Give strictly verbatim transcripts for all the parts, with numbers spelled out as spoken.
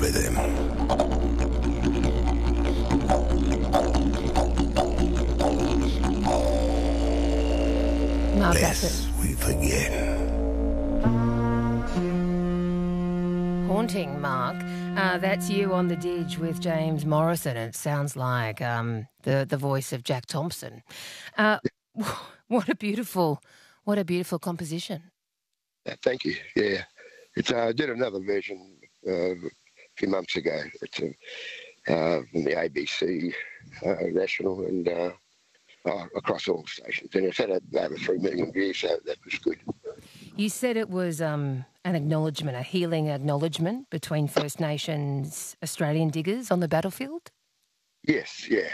with him. Mark Lest Athers. we forget. Haunting, Mark. Uh, that's you on the Didge with James Morrison. It sounds like um, the the voice of Jack Thompson. Uh, what a beautiful, what a beautiful composition. Uh, thank you. Yeah, it's uh, I did another version uh, a few months ago. It's uh, uh, from the A B C uh, national and uh, uh, across all stations, and it's had over three million views, so that was good. You said it was um, an acknowledgement, a healing acknowledgement between First Nations Australian diggers on the battlefield? Yes, yeah.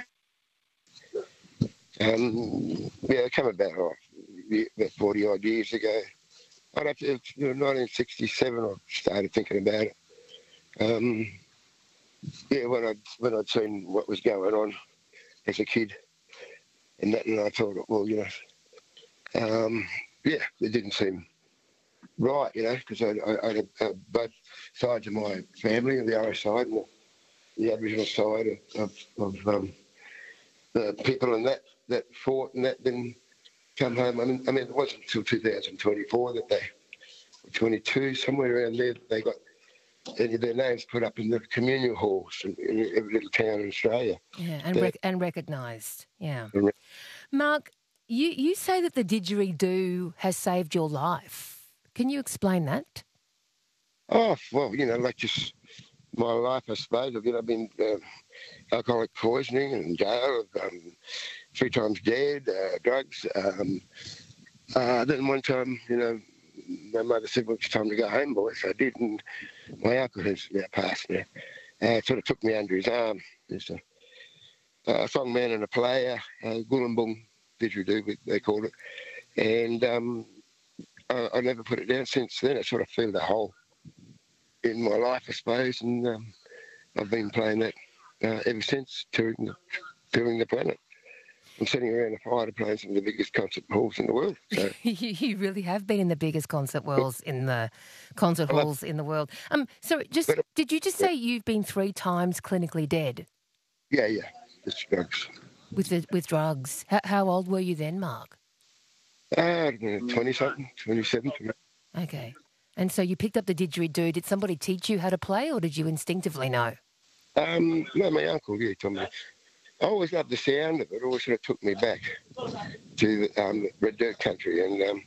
Um, yeah, it came about, oh, about forty-odd years ago. I'd have to, you know, nineteen sixty-seven I started thinking about it. Um, yeah, when I'd, when I'd seen what was going on as a kid, and that, and I thought, well, you know, um, yeah, it didn't seem right, you know, because I, I, I had uh, both sides of my family, the Irish side and the, the Aboriginal side of, of, of um, the people and that that fought and that didn't come home. I mean, I mean, it wasn't until two thousand twenty-four that they, twenty-two, somewhere around there, they got their names put up in the communal halls in, in every little town in Australia. Yeah, and They- rec- and recognised. Yeah. And- Mark, you, you say that the didgeridoo has saved your life. Can you explain that? Oh, well, you know, like just my life, I suppose. I've, you know, I've been uh, alcoholic poisoning and in jail, um, three times dead, uh, drugs. Um, uh, then one time, you know, my mother said, well, it's time to go home, boy. So I did, and my uncle has now passed now. Uh, sort of took me under his arm. There's a, a songman and a player, uh, Gullumbung didgeridoo, they called it. And um, I, I never put it down since then. It sort of filled a hole in my life, I suppose, and um, I've been playing that uh, ever since, touring the, touring the planet. I'm sitting around a fire playing some of the biggest concert halls in the world. So. you you really have been in the biggest concert halls in the concert I love- halls in the world. Um, so just But- did you just say you've been three times clinically dead Yeah, yeah, it's drugs. with the, with drugs? How, how old were you then, Mark? Ah, twenty-something, twenty-seven. Okay, and so you picked up the didgeridoo. Did somebody teach you how to play, or did you instinctively know? Um, no, my uncle, yeah, told me. I always loved the sound of it. It always sort of took me back to the um, Red Dirt country. And, um,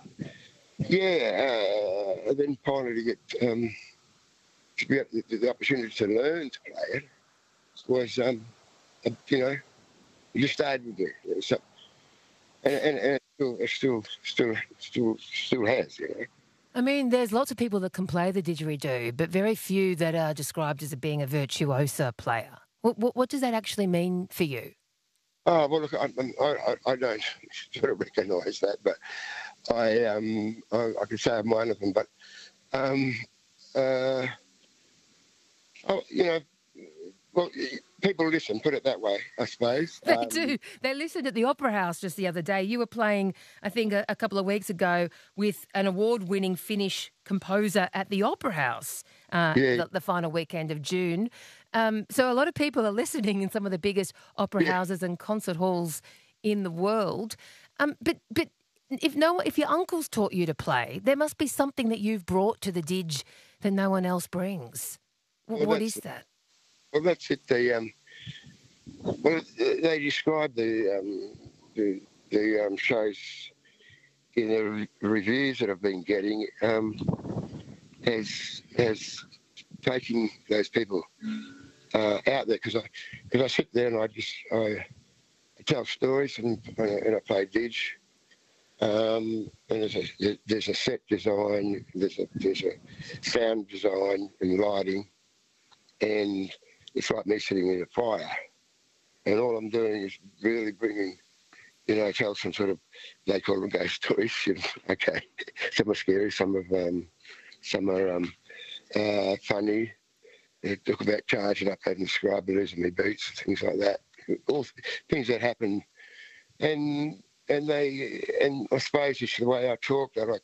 yeah, uh, then finally to get um, to be able to, the opportunity to learn to play it was, um, uh, you know, it just stayed with me. It was something. And, and, and it still, it still, still, still, still has, you know. I mean, there's lots of people that can play the didgeridoo, but very few that are described as being a virtuoso player. What, what, what does that actually mean for you? Oh, well, look, I, I, I don't sort of recognise that, but I, um, I, I could say I'm one of them. But, um, uh, oh, you know, well, people listen, put it that way, I suppose. They Um, do. They listened at the Opera House just the other day. You were playing, I think, a, a couple of weeks ago with an award-winning Finnish composer at the Opera House uh, Yeah. the, the final weekend of June. Um, so a lot of people are listening in some of the biggest opera Yeah. houses and concert halls in the world. Um, but but if no, if your uncle's taught you to play, there must be something that you've brought to the didge that no one else brings. W- Well, what that's- is that? Well, that's it. The um, well, they describe the um, the, the um, shows in the re- reviews that I've been getting um, as as taking those people uh, out there because I because I sit there and I just I, I tell stories and and I play didge. Um, and there's a there's a set design, there's a there's a sound design and lighting, and it's like me sitting in a fire, and all I'm doing is really bringing, you know, tell some sort of, they call them ghost stories. You know, okay, some are scary, some are um, some are um, uh, funny. They talk about charging up, having scrub, losing my boots, things like that. All things that happen, and and they and I suppose it's the way I talk that I